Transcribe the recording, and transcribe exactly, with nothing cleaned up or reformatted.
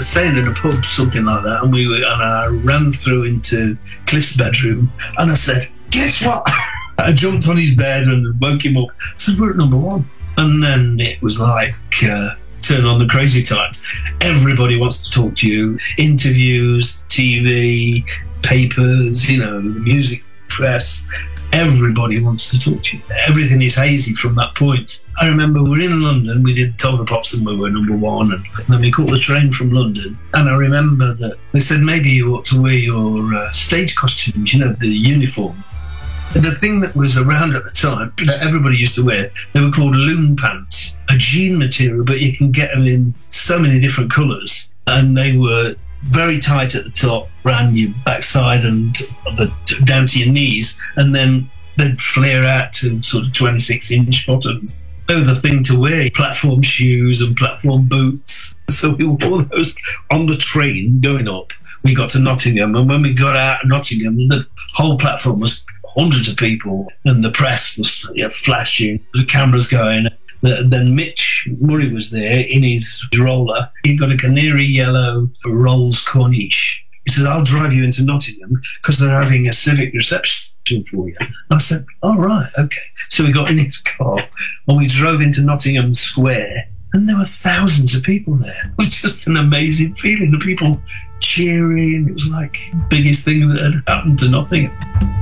staying in a pub, something like that, and we were, and I ran through into Cliff's bedroom, and I said, "Guess what?" I jumped on his bed and woke him up. I said, "We're at number one." And then it was like, uh, turn on the crazy times. Everybody wants to talk to you. Interviews, T V, papers, you know, the music press. Everybody wants to talk to you. Everything is hazy from that point. I remember we were in London, we did Top of the Pops and we were number one, and then we caught the train from London, and I remember that they said maybe you ought to wear your uh, stage costumes, you know, the uniform. The thing that was around at the time that everybody used to wear, they were called loom pants, a jean material, but you can get them in so many different colours, and they were very tight at the top, around your backside and the, down to your knees, and then they'd flare out to sort of twenty-six inch bottoms. They were the thing to wear, platform shoes and platform boots. So we wore those on the train going up. We got to Nottingham, and when we got out of Nottingham, the whole platform was hundreds of people, and the press was you know, flashing, the cameras going. Then Mitch Murray was there in his roller. He'd got a canary yellow Rolls Corniche. He says, "I'll drive you into Nottingham because they're having a civic reception for you." And I said, "All right, okay." So we got in his car and we drove into Nottingham Square, and there were thousands of people there. It was just an amazing feeling. The people cheering. It was like the biggest thing that had happened to Nottingham.